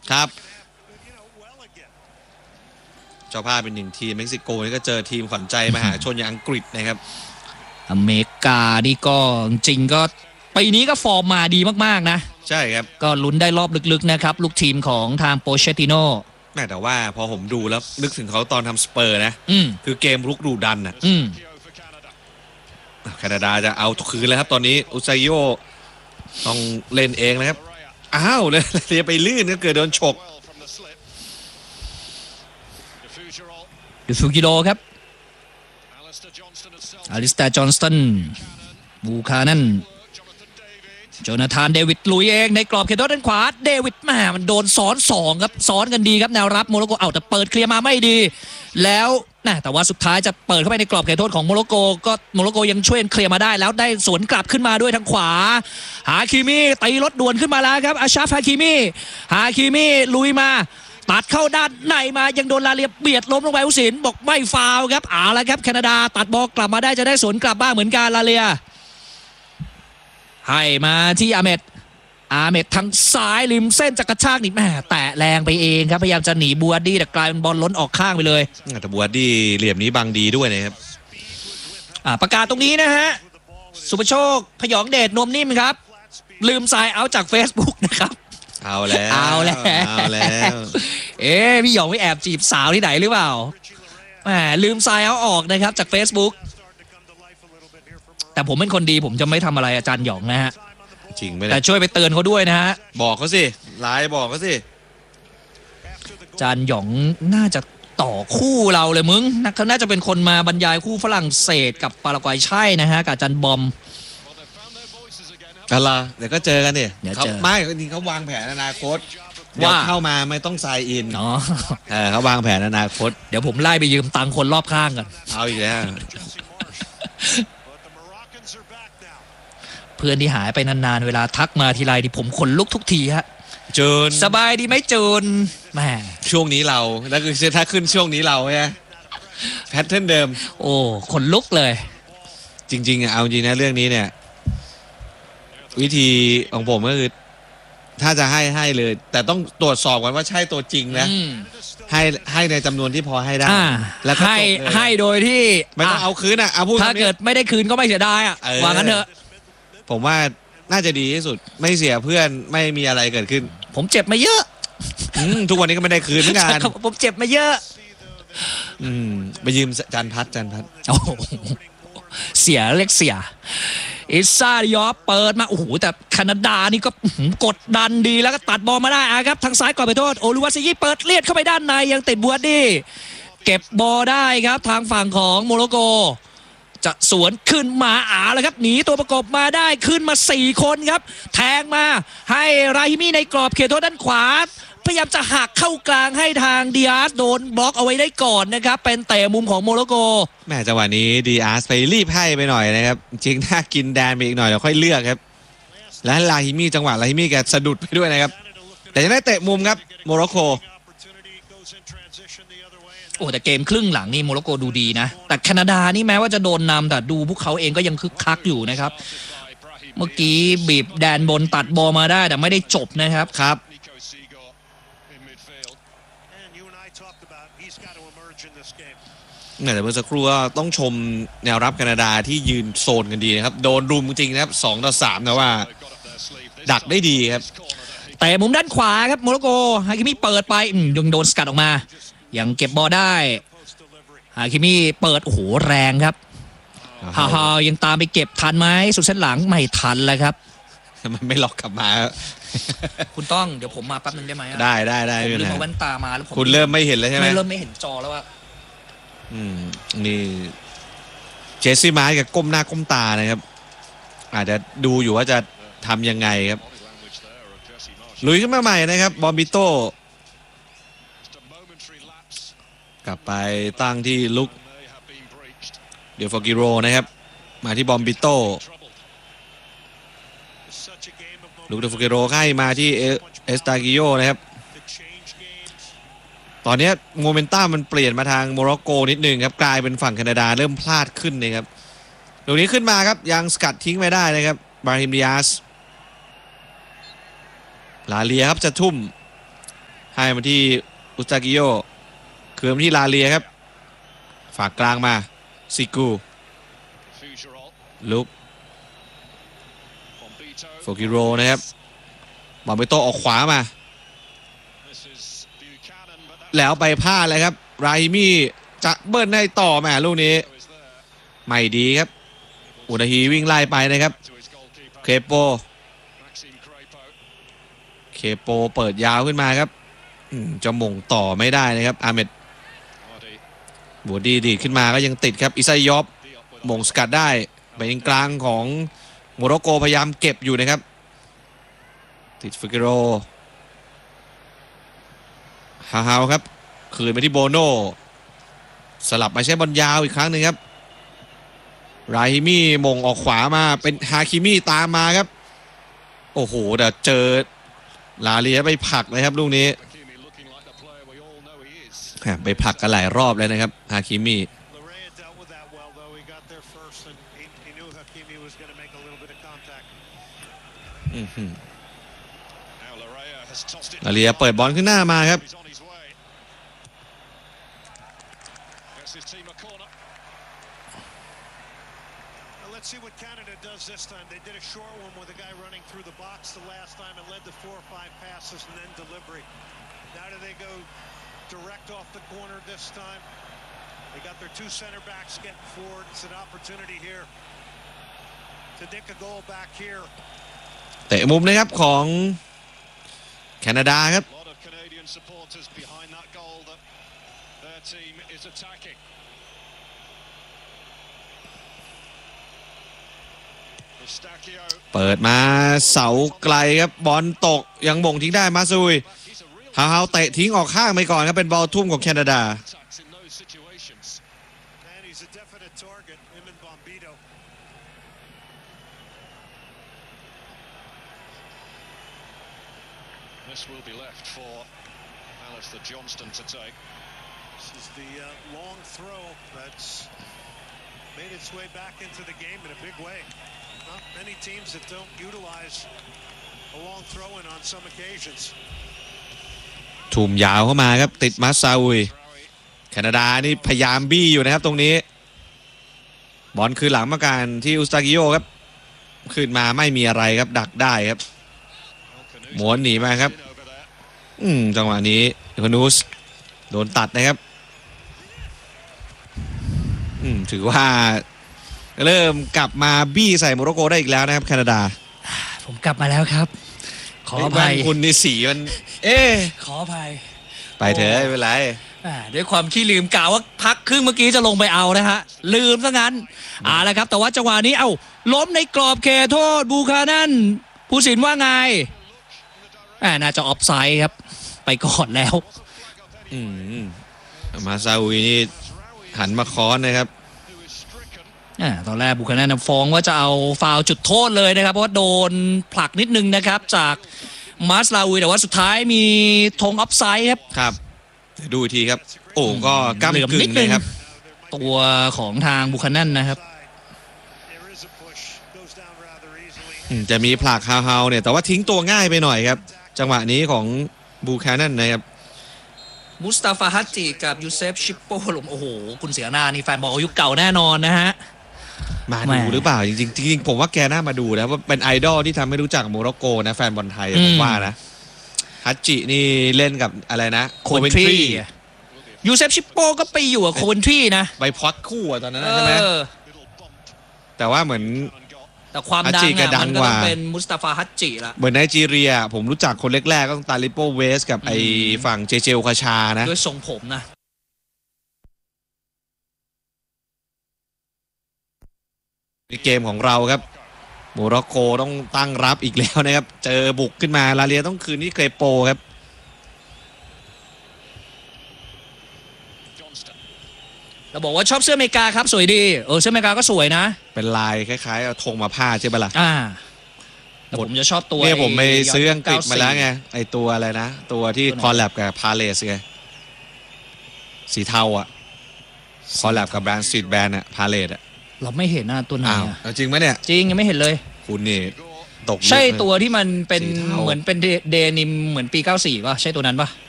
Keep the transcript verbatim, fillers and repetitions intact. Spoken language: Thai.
ครับเจ้าภาพเป็นหนึ่งทีมเม็กซิโกนี่ก็เจอทีมขวัญใจมหาชนอย่างอังกฤษนะครับอเมริกานี่ก็จริงก็ปีนี้ก็ฟอร์มมาดีมากๆนะใช่ครับก็ลุ้นได้รอบลึกๆนะครับลูกทีมของทางโปเชติโน่แต่ว่าพอผมดูแล้วนึกถึงเขาตอนทำสเปอร์นะคือเกมรุกดุดันอ่ะแคนาดาจะเอาคืนแล้วครับตอนนี้อุซาโยต้องเล่นเองนะครับอ้าวเลยเรียไปลื่นก็เกิดโดนฉกยูฟูกิโรครับอลิสตาจอห์นสตันบูคานันโจนาธานเดวิดลุยเองในกรอบเขตโทษด้านขวาเดวิดแม่มันโดนซ้อนสองครับซ้อนกันดีครับแนวรับโมร็อกโกเอาแต่เปิดเคลียร์มาไม่ดีแล้วนะแต่ว่าสุดท้ายจะเปิดเข้าไปในกรอบเขตโทษของโมร็อกโกก็โมร็อกโกยังช่วยเคลียร์มาได้แล้วได้สวนกลับขึ้นมาด้วยทางขวาฮาคิมิตีรถด่วนขึ้นมาแล้วครับอาชาฟฮาคิมิฮาคิมิลุยมาตัดเข้าด้านในมายังโดนลาเลียเบียดล้มลงไปอุสินบอกไม่ฟาวครับเอาละครับแคนาดาตัดบอลกลับมาได้จะได้สวนกลับบ้างเหมือนกันลาเลียให้มาที่อาเมดอาเมดทางซ้ายริมเส้นจะกระชากนี่แม่แตะแรงไปเองครับพยายามจะหนีบัวดี้แต่กลายเป็นบอลล้นออกข้างไปเลยแต่บัวดี้เหลี่ยมนี้บังดีด้วยนะครับประกาศตรงนี้นะฮะสุภโชคพยองเดชนวมนิ่มครับลืมสายเอาจาก Facebook นะครับเอาแล้วเอาแล้วเอาแล้วเอ๊ะพี่หยองไปแอบจีบสาวที่ไหนหรือเปล่าแหมลืมสายเอาออกนะครับจาก Facebook แต่ผมเป็นคนดีผมจะไม่ทำอะไรอาจารย์หยองนะฮะจริงไหมแต่ช่วยไปเตือนเขาด้วยนะฮะบอกเขาสิไลน์บอกเขาสิอาจารย์หยองน่าจะต่อคู่เราเลยมึงเขาน่าจะเป็นคนมาบรรยายคู่ฝรั่งเศสกับปารากวัยใช่นะฮะกับอาจารย์บอมอะไรเดี๋ยวก็เจอกันดิเขาไม่จริงเขาวางแผนอนาคตว่าเข้ามาไม่ต้องไซน์อินอ๋อเขาวางแผนอนาคตเดี๋ยวผมไล่ไปยืมตังค์คนรอบข้างกันเอาอีกแล้วเพื่อนที่หายไปนานๆเวลาทักมาทีไรที่ผมขนลุกทุกทีฮะเจินสบายดีไหมเจินแม่ช่วงนี้เราแล้วคือถ้าขึ้นช่วงนี้เราใช่ไหมแพทเทิร์นเดิมโอ้ขนลุกเลยจริงๆเอาจริงนะเรื่องนี้เนี่ยวิธีของผมก็คือถ้าจะให้ให้เลยแต่ต้องตรวจสอบกันว่าใช่ตัวจริงนะให้ให้ในจำนวนที่พอให้ได้แล้วให้ให้โดยที่ไม่ต้องเอาคืนอ่ะเอาพูดถ้าเกิดไม่ได้คืนก็ไม่เสียดายอ่ะว่างั้นเถอะผมว่าน่าจะดีที่สุดไม่เสียเพื่อนไม่มีอะไรเกิดขึ้นผมเจ็บมาเยอะทุกวันนี้ก็ไม่ได้คืนเหมือนกันผมเจ็บมาเยอะอืมไปยืมจันพัฒจันพัฒโอ้เสียเล็กเสียอิซาดิออฟเปิดมาโอ้โหแต่แคนาดานี่ก็กดดันดีแล้วก็ตัดบอลมาได้ครับทางซ้ายก่อนไปโทษโอลิวาซิยี่เปิดเลียดเข้าไปด้านในยังติดบัวดี้เก็บบอลได้ครับทางฝั่งของโมร็อกโกจะสวนขึ้นมาอาแล้วครับหนีตัวประกบมาได้ขึ้นมาสี่คนครับแทงมาให้ราฮิมี่ในกรอบเขตโทษด้านขวาพยายามจะหักเข้ากลางให้ทางดิอาสโดนบล็อกเอาไว้ได้ก่อนนะครับเป็นเตะมุมของโมร็อกโกแม่จังหวะนี้ดิอาสไปรีบให้ไปหน่อยนะครับจริงถ้ากินแดนไปอีกหน่อยเดี๋ยวค่อยเลือกครับและราฮิมี่จังหวะราฮิมี่แกสะดุดไปด้วยนะครับแต่ยังได้เตะมุมครับโมร็อกโกโอ้แต่เกมครึ่งหลังนี่โมร็อกโกดูดีนะแต่แคนาดานี่แม้ว่าจะโดนนำแต่ดูพวกเขาเองก็ยังคึกคักอยู่นะครับเมื่อกี้บีบแดนบนตัดบอลมาได้แต่ไม่ได้จบนะครับครับแต่เมื่อสักครู่ก็ต้องชมแนวรับแคนาดาที่ยืนโซนกันดีนะครับโดนรุมจริงนะครับสองต่อสามนะว่าดักได้ดีครับแต่มุมด้านขวาครับโมร็อกโกฮาคิมิเปิดไปยังโดนสกัดออกมายังเก็บบอลได้ฮาคิมิเปิดโอ้โหแรงครับฮ่าฮ่ายังตามไปเก็บทันไหมสุดเส้นหลังไม่ทันเลยครับมันไม่ล็อกกลับมาคุณต้องเดี๋ยวผมมาแป๊บนึงได้ไหมได้ได้ได้ผมลืมเอาแว่นตามาแล้วคุณเริ่มไม่เห็นแล้วใช่ไหมเริ่มไม่เห็นจอแล้วว่าอืมนี่เจสซี่มาร์กับก้มหน้าก้มตานะครับอาจจะดูอยู่ว่าจะทำยังไงครับลุยขึ้นมาใหม่นะครับบอมบิโต้กลับไปตั้งที่ลุกเดี๋ยวฟอกิโรนะครับมาที่บอมบิโต้ลุกเดฟอกิโรให้มาที่เอสตากิโยนะครับตอนนี้โมเมนตัมมันเปลี่ยนมาทางโมร็อกโกนิดนึงครับกลายเป็นฝั่งแคนาดาเริ่มพลาดขึ้นนะครับตรงนี้ขึ้นมาครับยังสกัดทิ้งไม่ได้นะครับบราฮิมดิอาสลาเลียครับจะทุ่มให้มาที่อุสตากิโยคืนมาที่ลาเลียครับฝากกลางมาซิกูลุกโฟกิโรนะครับบอลไปโตออกขวามาแล้วไปพลาดเลยครับไรมี่จะเบิ้ลให้ต่อแหมลูกนี้ไม่ดีครับอุนาฮีวิ่งไล่ไปนะครับเคโปเคโปเปิดยาวขึ้นมาครับจะมงต่อไม่ได้นะครับอาเมดบัวดีดีขึ้นมาก็ยังติดครับอิซายอบมงสกัดได้ไปยังกลางของโมร็อกโกพยายามเก็บอยู่นะครับติดฟิกโรฮาฮาวครับคืนไปที่โบโนสลับมาใช้บอลยาวอีกครั้งหนึ่งครับไรฮิมี่มงออกขวามาเป็นฮาคิมี่ตามมาครับโอ้โหแต่เจอลาเลียไปผลักเลยครับลูกนี้ไปผลักกันหลายรอบเลยนะครับฮาคิมี่ลาเลียเปิดบอลขึ้นหน้ามาครับ Let's see what Canada does this time. They did a short one with a guy running through the box the last time. It led to four or five passes and then delivery. Now do they go direct off the corner this time? They got their two center backs getting forward. It's an opportunity here to nick a goal back here. เตะมุมนะครับของแคนาดาครับ A lot of Canadian supporters behind that goal that their team is attacking. เปิดมาเสาไกลครับบอลตกยังมงทิ้งได้มาซุยฮาฮาวเตะทิ้งออกข้างไปก่อนครับเป็นบอลทุ่มของแคนาดา Made its way back into the game in a big way. Not many teams that don't utilize a long throw-in on some occasions. ทุ่มยาวเข้ามาครับติดมาซาอุยแคนาดานี่พยายามบี้อยู่นะครับตรงนี้บอลคือหลังมาการที่อุสตากิโยครับขึ้นมาไม่มีอะไรครับดักได้ครับหมวนหนีมาครับอืมจังหวะนี้คนูสโดนตัดนะครับถือว่าเริ่มกลับมาบี้ใส่โมร็อกโกได้อีกแล้วนะครับแคนาดาผมกลับมาแล้วครับขออภัยคุณในสีมันเอ๊ขออภัยไปเถอะไม่เป็นไรด้วยความที่ลืมกล่าวว่าพักครึ่งเมื่อกี้จะลงไปเอานะฮะลืมซะงั้นอ่าแล้วครับแต่ว่าจังหวะนี้เอ้าล้มในกรอบเขตโทษบูคานันผู้สินว่าไงอ่าน่าจะออฟไซด์ครับไปก่อนแล้วอืมมาซาอุยนี่หันมาค้อนนะครับตอนแรกบุคคลนั้นฟ้องว่าจะเอาฟาวล์จุดโทษเลยนะครับเพราะว่าโดนผลักนิดนึงนะครับจากมาสลาวีแต่ว่าสุดท้ายมีธงออฟไซด์ครับครับดูอีกทีครับโอ้ก็กำกึ่งเลยครับตัวของทางบุคคลนั้นนะครับจะมีผลักฮาวฮาวเนี่ยแต่ว่าทิ้งตัวง่ายไปหน่อยครับจังหวะนี้ของบูคานันนะครับมุสตาฟาฮัจจิกับยูเซฟชิปโปลมโอ้โหคุณเสียหน้านี่แฟนบอลยุคเก่าแน่นอนนะฮะมาดูหรือเปล่าจริงๆจริงๆผมว่าแกน่ามาดูนะว่าเป็นไอดอลที่ทำให้รู้จักโมร็อกโกนะแฟนบอลไทยผมว่านะฮัจจินี่เล่นกับอะไรนะโคเวนทรียูเซฟชิปโปก็ไปอยู่กับโคเวนทรีนะไปพอดคู่ตอนนั้นใช่ไหมแต่ว่าเหมือนแต่ความดังอ่ะมันก็ต้องเป็นมุสตาฟาฮัจจิละเหมือนไนจีเรียผมรู้จักคนแรกๆก็ต้องตาลิโปเวสกับไอฝั่งเจเจโอคาชานะด้วยทรงผมนะในเกมของเราครับโมร็อกโกต้องตั้งรับอีกแล้วนะครับเจอบุกขึ้นมาลาเลียต้องคืนที่เครโปครับเราบอกว่าชอบเสื้ออเมริกาครับสวยดีเออเสื้ออเมริกาก็สวยนะเป็นลายคล้ายๆธงมาผ้าใช่ไหมล่ะอ่าแต่ผมจะชอบตัวเนี่ยผมไปซื้ออังกฤษมาแล้วไงไอตัวอะไรนะตัวที่คอลแลบกับพาเลสไงสีเทาอ่ะคอลแลบกับแบรนด์สตรีทแบรนด์อ่ะพาเลสอ่ะเราไม่เห็นนะตัวไหนอ่ะจริงไหมเนี่ยจริงยังไม่เห็นเลยคุณนี่ตกใช่ตัวที่มันเป็นเหมือนเป็นเดนิมเหมือนปีเก้าสิบป่ะใช่ตัวนั้นป่ะ